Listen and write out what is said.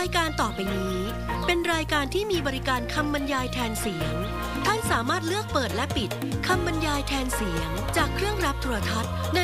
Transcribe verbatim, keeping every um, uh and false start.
ายการต่อไปนี้เป็นรายการที่มีบริการคำบรรยายแทนเสียงท่านสามารถเลือกเปิดและปิดคำบรรยายแทนเสียงจากเครื่องรับโทรทัศน์ใน